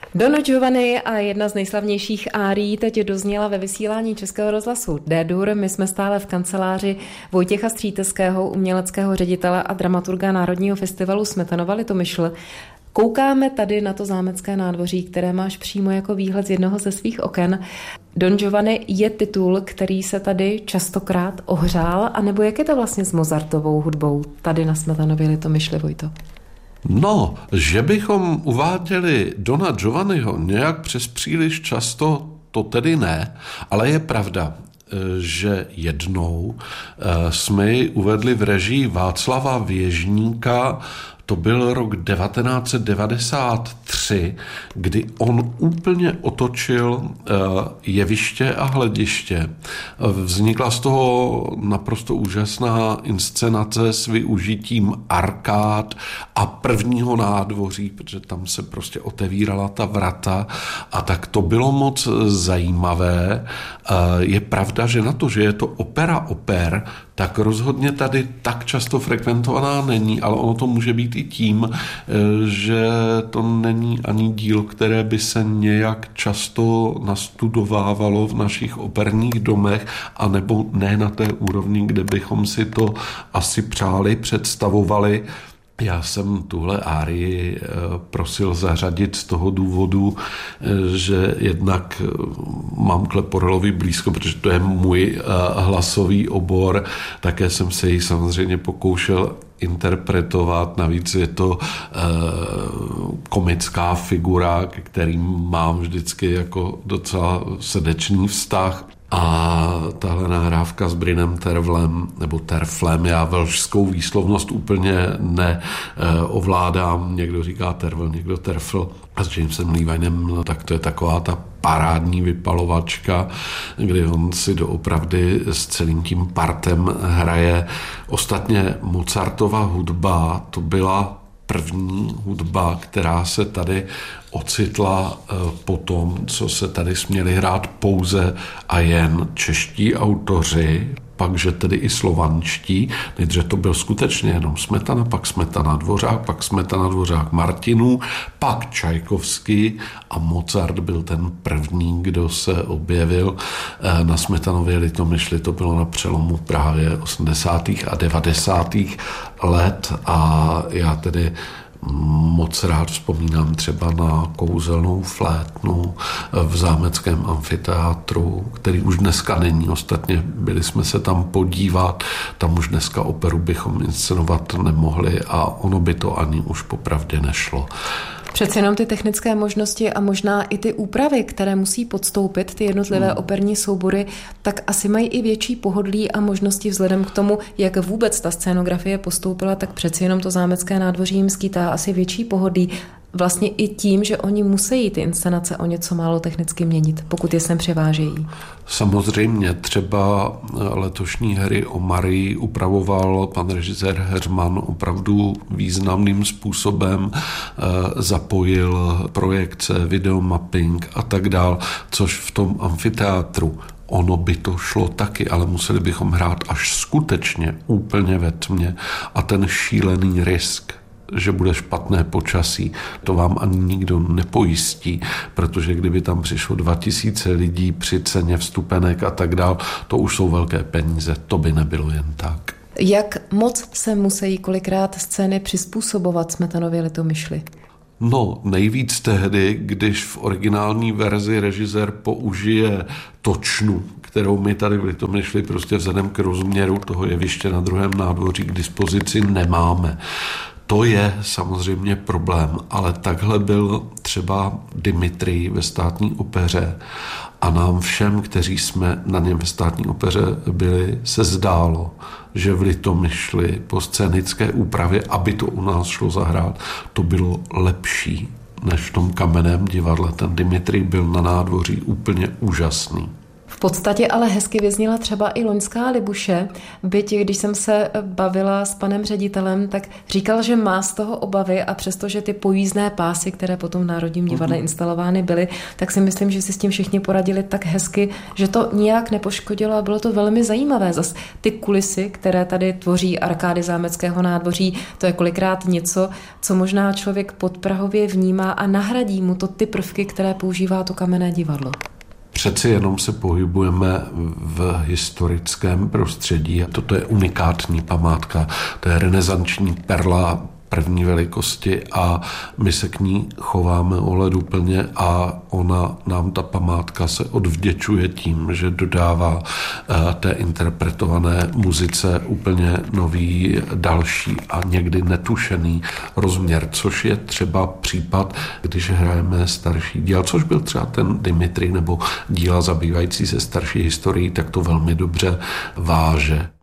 Don Giovanni a jedna z nejslavnějších árií teď dozněla ve vysílání Českého rozhlasu D-dur. My jsme stále v kanceláři Vojtěcha Stříteského, uměleckého ředitele a dramaturga Národního festivalu Smetanova Litomyšl. Koukáme tady na to zámecké nádvoří, které máš přímo jako výhled z jednoho ze svých oken. Don Giovanni je titul, který se tady častokrát ohřál, anebo jak je to vlastně s Mozartovou hudbou tady na Smetanově Litomyšli, Vojto? No, že bychom uváděli Dona Giovanniho nějak přes příliš často, to tedy ne, ale je pravda, že jednou jsme ji uvedli v režii Václava Věžníka. To byl rok 1993, kdy on úplně otočil jeviště a hlediště. Vznikla z toho naprosto úžasná inscenace s využitím arkád a prvního nádvoří, protože tam se prostě otevírala ta vrata a tak to bylo moc zajímavé. Je pravda, že na to, že je to opera oper, tak rozhodně tady tak často frekventovaná není, ale ono to může být i tím, že to není ani dílo, které by se nějak často nastudovávalo v našich operních domech, anebo ne na té úrovni, kde bychom si to asi přáli, představovali. Já jsem tuhle árii prosil zařadit z toho důvodu, že jednak mám k Leporelovi blízko, protože to je můj hlasový obor, také jsem se ji samozřejmě pokoušel interpretovat, navíc je to komická figura, ke kterým mám vždycky jako docela srdečný vztah. A tahle nahrávka s Brinem Terflem, nebo Terflem, já velšskou výslovnost úplně neovládám, někdo říká Terfl, někdo Terfl, a s Jamesem Levineem, no tak to je taková ta parádní vypalovačka, kdy on si doopravdy s celým tím partem hraje. Ostatně Mozartova hudba, to byla první hudba, která se tady ocitla po tom, co se tady směli hrát pouze a jen čeští autoři, pakže tedy i slovanští. Nejdřív to byl skutečně jenom Smetana, pak Smetana Dvořák, pak Smetana Dvořák Martinů, pak Čajkovský a Mozart byl ten první, kdo se objevil na Smetanově Litomyšli. To bylo na přelomu právě 80. a 90. let a já tedy moc rád vzpomínám třeba na kouzelnou flétnu v zámeckém amfiteátru, který už dneska není. Ostatně byli jsme se tam podívat, tam už dneska operu bychom inscenovat nemohli a ono by to ani už popravdě nešlo. Přece jenom ty technické možnosti a možná i ty úpravy, které musí podstoupit ty jednotlivé operní soubory, tak asi mají i větší pohodlí a možnosti vzhledem k tomu, jak vůbec ta scénografie postoupila, tak přeci jenom to zámecké nádvoří jim skýtá asi větší pohodlí. Vlastně i tím, že oni musí ty inscenace o něco málo technicky měnit, pokud je sem převážejí. Samozřejmě třeba letošní hry o Marii upravoval pan režisér Heřman opravdu významným způsobem, zapojil projekce, videomapping a tak dál, což v tom amfiteátru ono by to šlo taky, ale museli bychom hrát až skutečně úplně ve tmě a ten šílený risk, že bude špatné počasí, to vám ani nikdo nepojistí, protože kdyby tam přišlo 2000 lidí při ceně vstupenek a tak dál, to už jsou velké peníze, to by nebylo jen tak. Jak moc se musí kolikrát scény přizpůsobovat Smetanově Litomyšli? No, nejvíc tehdy, když v originální verzi režisér použije točnu, kterou my tady v Litomyšli prostě vzhledem k rozměru toho jeviště na druhém nádvoří k dispozici nemáme. To je samozřejmě problém, ale takhle byl třeba Dimitrij ve Státní opeře a nám všem, kteří jsme na něm ve Státní opeře byli, se zdálo, že v Litomyšli po scénické úpravě, aby to u nás šlo zahrát, to bylo lepší než v tom Kamenném divadle. Ten Dimitrij byl na nádvoří úplně úžasný. V V podstatě ale hezky vyzněla třeba i loňská Libuše, byť když jsem se bavila s panem ředitelem, tak říkal, že má z toho obavy a přestože ty pojízdné pásy, které potom v Národním divadle instalovány byly, tak si myslím, že si s tím všichni poradili tak hezky, že to nijak nepoškodilo a bylo to velmi zajímavé. Zas ty kulisy, které tady tvoří arkády Zámeckého nádvoří, to je kolikrát něco, co možná člověk podprahově vnímá a nahradí mu to ty prvky, které používá to Kamenné divadlo. Přeci jenom se pohybujeme v historickém prostředí a toto je unikátní památka, to je renesanční perla první velikosti a my se k ní chováme ohleduplně a ona nám, ta památka, se odvděčuje tím, že dodává té interpretované muzice úplně nový, další a někdy netušený rozměr, což je třeba případ, když hrajeme starší díl, což byl třeba ten Dimitri nebo díla zabývající se starší historií, tak to velmi dobře váže.